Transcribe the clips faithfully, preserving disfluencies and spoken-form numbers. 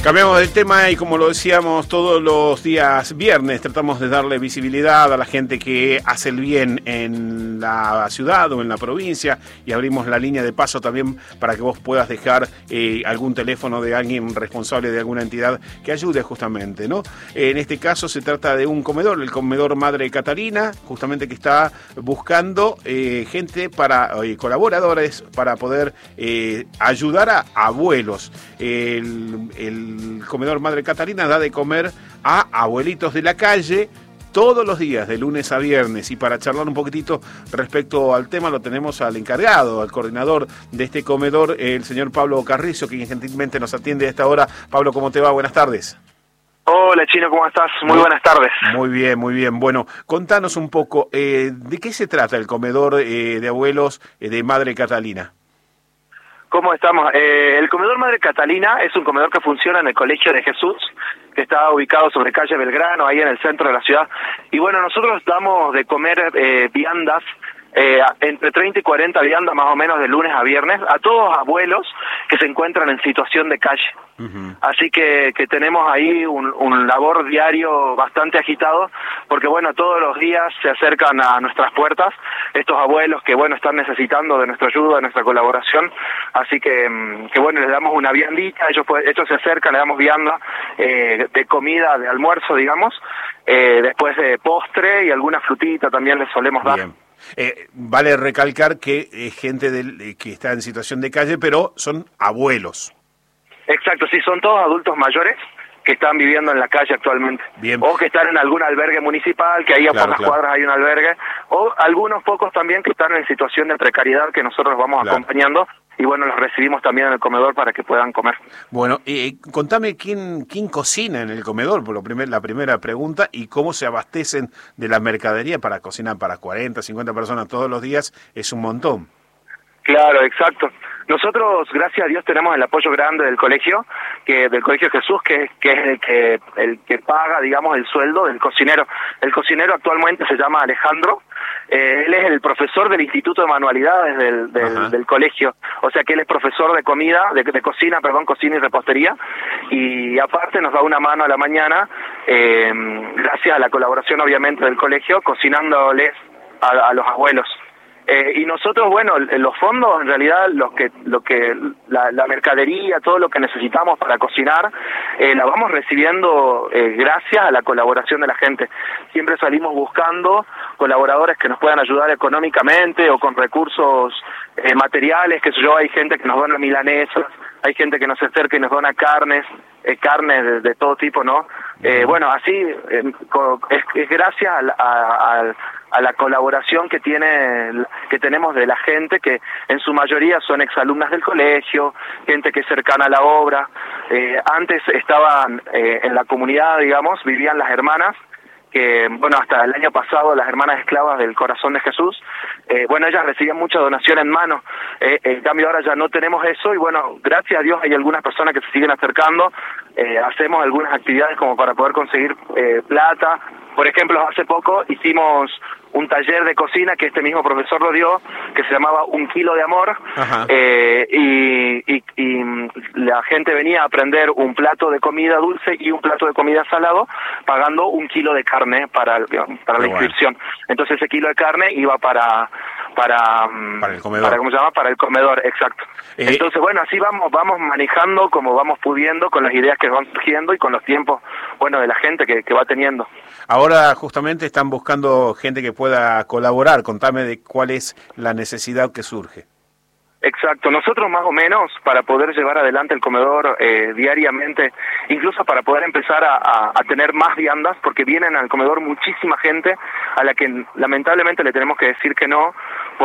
Cambiamos de tema y como lo decíamos todos los días viernes, tratamos de darle visibilidad a la gente que hace el bien en la ciudad o en la provincia y abrimos la línea de paso también para que vos puedas dejar eh, algún teléfono de alguien responsable de alguna entidad que ayude justamente, ¿no? En este caso se trata de un comedor, el comedor Madre Catalina, justamente que está buscando eh, gente para, eh, colaboradores para poder eh, ayudar a abuelos. El, el El comedor Madre Catalina da de comer a abuelitos de la calle todos los días, de lunes a viernes. Y para charlar un poquitito respecto al tema, lo tenemos al encargado, al coordinador de este comedor, el señor Pablo Carrizo, quien gentilmente nos atiende a esta hora. Pablo, ¿cómo te va? Buenas tardes. Hola, Chino, ¿cómo estás? Muy buenas tardes. Muy bien, muy bien. Bueno, contanos un poco, eh, ¿de qué se trata el comedor eh, de abuelos eh, de Madre Catalina? ¿Cómo estamos? Eh, el comedor Madre Catalina es un comedor que funciona en el Colegio de Jesús, que está ubicado sobre calle Belgrano, ahí en el centro de la ciudad. Y bueno, nosotros damos de comer eh, viandas, eh, entre treinta y cuarenta viandas más o menos de lunes a viernes, a todos abuelos que se encuentran en situación de calle. Uh-huh. Así que, que tenemos ahí un, un labor diario bastante agitado, porque bueno, todos los días se acercan a nuestras puertas estos abuelos que bueno, están necesitando de nuestra ayuda, de nuestra colaboración. Así que, que bueno, les damos una viandita, ellos, ellos se acercan, le damos vianda eh, de comida, de almuerzo, digamos, eh, después de postre y alguna frutita también les solemos dar. Bien. Eh, vale recalcar que es gente del, que está en situación de calle, pero son abuelos. Exacto, sí, son todos adultos mayores que están viviendo en la calle actualmente. Bien. O que están en algún albergue municipal, que ahí a claro, pocas claro. cuadras hay un albergue, o algunos pocos también que están en situación de precariedad que nosotros vamos claro. acompañando, y bueno, los recibimos también en el comedor para que puedan comer. Bueno, eh, contame quién quién cocina en el comedor, por lo primer, la primera pregunta, y cómo se abastecen de la mercadería para cocinar para cuarenta, cincuenta personas todos los días, es un montón. Claro, exacto. Nosotros, gracias a Dios, tenemos el apoyo grande del colegio, que del Colegio Jesús, que, que es el que el que paga, digamos, el sueldo del cocinero. El cocinero actualmente se llama Alejandro. Eh, él es el profesor del Instituto de Manualidades del, del, del colegio, o sea que él es profesor de comida, de, de cocina, perdón, cocina y repostería, y aparte nos da una mano a la mañana, eh, gracias a la colaboración obviamente del colegio, cocinándoles a, a los abuelos. Eh, y nosotros, bueno, los fondos, en realidad, los que, lo que, la, la mercadería, todo lo que necesitamos para cocinar, eh, la vamos recibiendo eh, gracias a la colaboración de la gente. Siempre salimos buscando colaboradores que nos puedan ayudar económicamente o con recursos eh, materiales, que sé yo, hay gente que nos dona milanesas, hay gente que nos acerca y nos dona carnes, eh, carnes de, de todo tipo, ¿no? Eh, bueno, así eh, es, es gracias a, a, a, a la colaboración que tiene que tenemos de la gente, que en su mayoría son exalumnas del colegio, gente que es cercana a la obra. Eh, antes estaban eh, en la comunidad, digamos, vivían las hermanas, que, bueno, hasta el año pasado las hermanas esclavas del Corazón de Jesús, eh, bueno, ellas recibían mucha donación en mano, eh, en cambio ahora ya no tenemos eso, y bueno, gracias a Dios hay algunas personas que se siguen acercando, eh, hacemos algunas actividades como para poder conseguir eh, plata. Por ejemplo, hace poco hicimos un taller de cocina que este mismo profesor lo dio, que se llamaba Un Kilo de Amor, eh, y, y, y la gente venía a aprender un plato de comida dulce y un plato de comida salado, pagando un kilo de carne para, para la inscripción. Bueno. Entonces ese kilo de carne iba para para para el comedor, para, ¿cómo se llama? Para el comedor, exacto. Eh, Entonces, bueno, así vamos vamos manejando como vamos pudiendo con las ideas que van surgiendo y con los tiempos, bueno, de la gente que, que va teniendo. Ahora justamente están buscando gente que pueda colaborar. Contame de cuál es la necesidad que surge. Exacto, nosotros más o menos para poder llevar adelante el comedor eh, diariamente, incluso para poder empezar a, a, a tener más viandas, porque vienen al comedor muchísima gente a la que lamentablemente le tenemos que decir que no,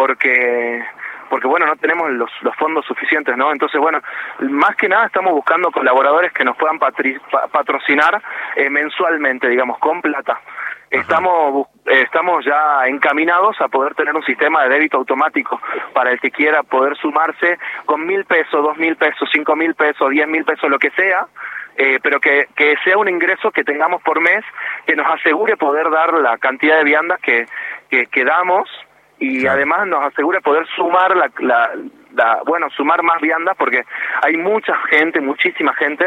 porque porque bueno, no tenemos los, los fondos suficientes, ¿no? Entonces, bueno, más que nada estamos buscando colaboradores que nos puedan patri, pa, patrocinar eh, mensualmente, digamos, con plata. Estamos eh, estamos ya encaminados a poder tener un sistema de débito automático para el que quiera poder sumarse con mil pesos, dos mil pesos, cinco mil pesos, diez mil pesos, lo que sea, eh, pero que, que sea un ingreso que tengamos por mes que nos asegure poder dar la cantidad de viandas que, que, que damos, y claro. además nos asegure poder sumar la, la, la bueno sumar más viandas, porque hay mucha gente, muchísima gente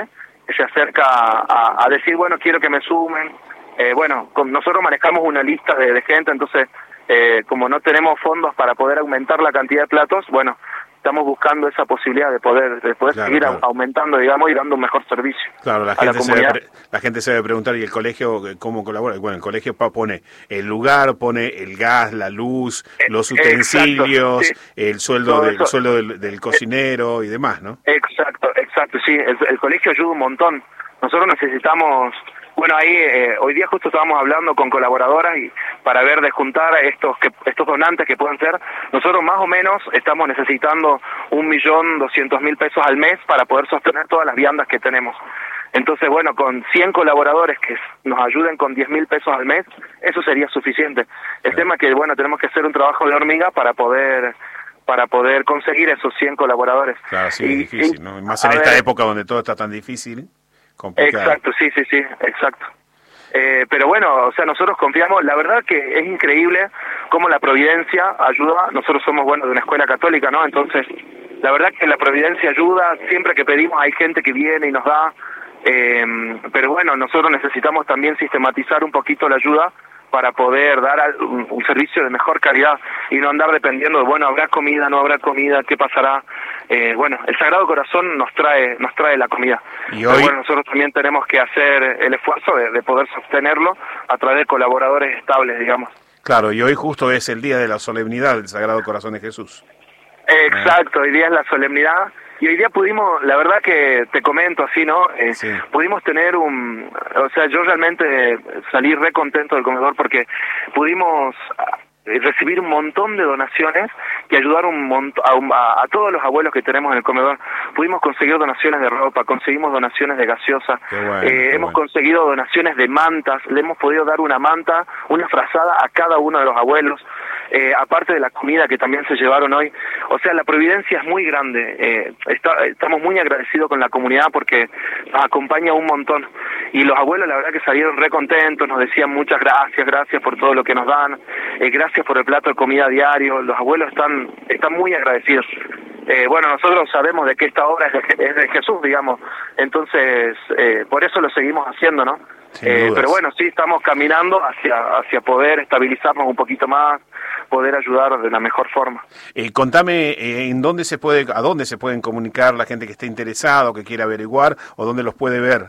que se acerca a, a decir, bueno, quiero que me sumen. Eh, bueno, con, nosotros manejamos una lista de, de gente, entonces, eh, como no tenemos fondos para poder aumentar la cantidad de platos, bueno, estamos buscando esa posibilidad de poder de poder claro, seguir claro. aumentando, digamos, y dando un mejor servicio. Claro, la a gente, la se debe, comunidad. la gente se debe preguntar, ¿y el colegio cómo colabora? Bueno, el colegio pone el lugar, pone el gas, la luz, los utensilios, exacto, sí. el sueldo, Todo del, eso. sueldo del, del cocinero y demás, ¿no? Exacto, exacto, sí, el, el colegio ayuda un montón. Nosotros necesitamos, bueno, ahí eh, hoy día justo estábamos hablando con colaboradoras y para ver de juntar estos que estos donantes que pueden ser, nosotros más o menos estamos necesitando un millón doscientos mil pesos al mes para poder sostener todas las viandas que tenemos. Entonces, bueno, con cien colaboradores que nos ayuden con diez mil pesos al mes, eso sería suficiente. El Claro. tema es que, bueno, tenemos que hacer un trabajo de hormiga para poder para poder conseguir esos cien colaboradores. Claro, sí, Y- es difícil, y- ¿no? Más en a esta ver, época donde todo está tan difícil, complicado. exacto, sí, sí, sí, exacto. Eh, pero bueno, o sea, nosotros confiamos, la verdad que es increíble cómo la Providencia ayuda. Nosotros somos, bueno, de una escuela católica, ¿no? Entonces, la verdad que la Providencia ayuda, siempre que pedimos hay gente que viene y nos da, eh, pero bueno, nosotros necesitamos también sistematizar un poquito la ayuda para poder dar al- un, un servicio de mejor calidad y no andar dependiendo de, bueno, habrá comida, no habrá comida, qué pasará. Eh, bueno, el Sagrado Corazón nos trae nos trae la comida. Y Pero hoy- bueno, nosotros también tenemos que hacer el esfuerzo de, de poder sostenerlo a través de colaboradores estables, digamos. Claro, y hoy justo es el día de la solemnidad del Sagrado Corazón de Jesús. Exacto, hoy día es la solemnidad y hoy día pudimos, la verdad que te comento así, ¿no? Eh, Sí. Pudimos tener un, o sea, yo realmente salí re contento del comedor porque pudimos eh, recibir un montón de donaciones que ayudaron un montón a, un- a- a todos los abuelos que tenemos en el comedor. Pudimos conseguir donaciones de ropa, conseguimos donaciones de gaseosa, Qué bueno, eh, qué hemos bueno. conseguido donaciones de mantas, le hemos podido dar una manta, una frazada a cada uno de los abuelos. Eh, aparte de la comida que también se llevaron hoy. O sea, la providencia es muy grande. Eh, está, estamos muy agradecidos con la comunidad porque nos acompaña un montón. Y los abuelos, la verdad que salieron re contentos, nos decían muchas gracias, gracias por todo lo que nos dan, eh, gracias por el plato de comida diario. Los abuelos están, están muy agradecidos. Eh, bueno, nosotros sabemos de que esta obra es de, es de Jesús, digamos. Entonces, eh, por eso lo seguimos haciendo, ¿no? Sin Eh, dudas. pero bueno, sí, estamos caminando hacia hacia poder estabilizarnos un poquito más, poder ayudar de la mejor forma. Eh, contame eh, en dónde se puede, a dónde se pueden comunicar la gente que esté interesada o que quiera averiguar o dónde los puede ver.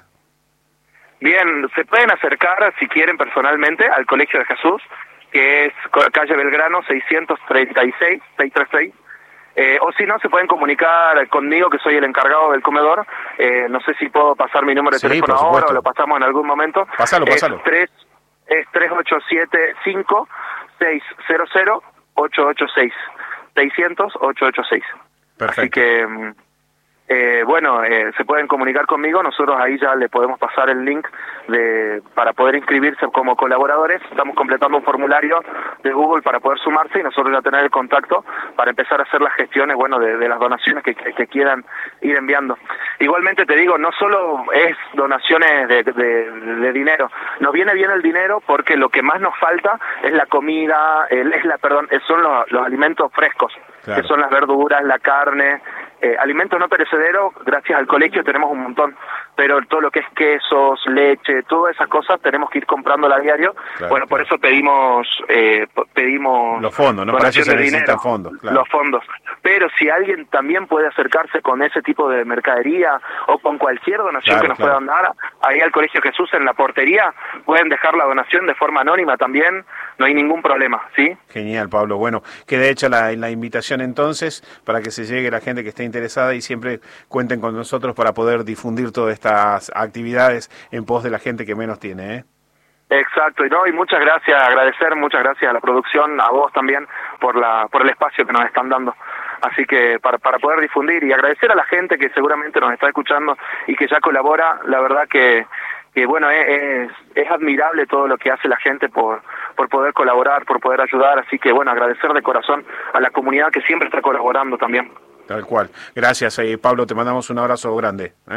Bien, se pueden acercar, si quieren, personalmente al Colegio de Jesús, que es co- calle Belgrano seiscientos treinta y seis, seiscientos treinta y seis. Eh, o si no, se pueden comunicar conmigo, que soy el encargado del comedor. Eh, no sé si puedo pasar mi número de Sí, teléfono por ahora supuesto. o lo pasamos en algún momento. Pásalo, pásalo. Es tres es tres ocho siete cinco seis cero cero ocho ocho seis. seiscientos ocho ocho seis. Perfecto. Así que, mm, eh, bueno, eh, se pueden comunicar conmigo, nosotros ahí ya le podemos pasar el link de para poder inscribirse como colaboradores. Estamos completando un formulario de Google para poder sumarse y nosotros ya tener el contacto para empezar a hacer las gestiones, bueno, de, de las donaciones que, que, que quieran ir enviando. Igualmente te digo, no solo es donaciones de, de, de dinero, nos viene bien el dinero porque lo que más nos falta es la comida, el, es la, perdón, son los, los alimentos frescos, Claro. que son las verduras, la carne, eh, alimentos no perecederos. Gracias al colegio tenemos un montón, pero todo lo que es quesos, leche, todas esas cosas tenemos que ir comprándola a diario. Claro, bueno, por claro. eso pedimos eh, p- pedimos Los fondos, ¿no? Para eso donación se de necesitan dinero, fondos, claro. los fondos. Pero si alguien también puede acercarse con ese tipo de mercadería o con cualquier donación Claro, que nos claro. puedan dar, ahí al Colegio Jesús en la portería pueden dejar la donación de forma anónima también, no hay ningún problema, ¿sí? Genial, Pablo. Bueno, queda hecha la, la invitación entonces para que se llegue la gente que esté interesada y siempre cuenten con nosotros para poder difundir todas estas actividades en pos de la gente que menos tiene, ¿eh? Exacto, y no, y muchas gracias, agradecer, muchas gracias a la producción, a vos también por la por el espacio que nos están dando. Así que para para poder difundir y agradecer a la gente que seguramente nos está escuchando y que ya colabora, la verdad que que bueno, es, es, es admirable todo lo que hace la gente por por poder colaborar, por poder ayudar, así que bueno, agradecer de corazón a la comunidad que siempre está colaborando también. Tal cual. Gracias, eh, Pablo. Te mandamos un abrazo grande, ¿eh?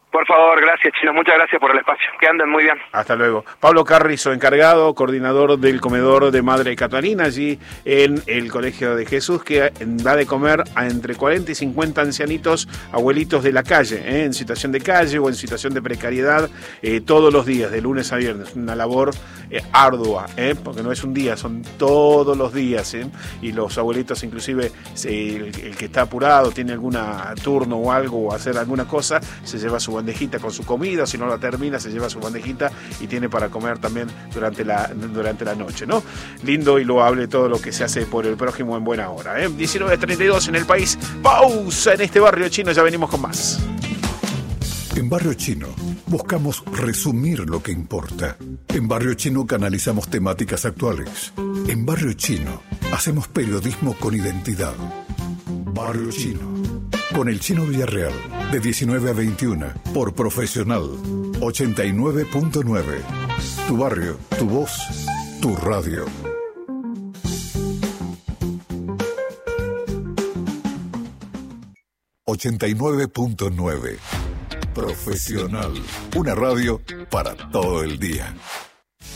Por favor, gracias, Chino. Muchas gracias por el espacio. Que anden muy bien. Hasta luego. Pablo Carrizo, encargado, coordinador del comedor de Madre Catalina, allí en el Colegio de Jesús, que da de comer a entre cuarenta y cincuenta ancianitos, abuelitos de la calle, ¿eh? en situación de calle o en situación de precariedad, eh, todos los días, de lunes a viernes. Una labor eh, ardua, ¿eh? porque no es un día, son todos los días. ¿eh? Y los abuelitos, inclusive, eh, el, el que está apurado, tiene algún turno o algo, o hacer alguna cosa, se lleva su bandejita con su comida, si no la termina se lleva su bandejita y tiene para comer también durante la, durante la noche, ¿no? Lindo y loable todo lo que se hace por el prójimo en buena hora, ¿eh? diecinueve treinta y dos en el país, pausa en este barrio chino, ya venimos con más. En Barrio Chino buscamos resumir lo que importa. En Barrio Chino canalizamos temáticas actuales. En Barrio Chino hacemos periodismo con identidad. Barrio Chino. Con el Chino Villarreal, de diecinueve a veintiuna, por Profesional, ochenta y nueve punto nueve. Tu barrio, tu voz, tu radio. ochenta y nueve punto nueve. Profesional. Una radio para todo el día.